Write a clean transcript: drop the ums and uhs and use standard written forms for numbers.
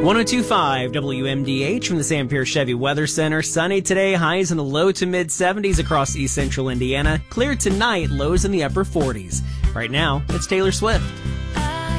1025 WMDH from the Sam Pierce Chevy Weather Center. Sunny today, highs in the low to mid 70s across east central Indiana. Clear tonight, lows in the upper 40s. Right now, it's Taylor Swift.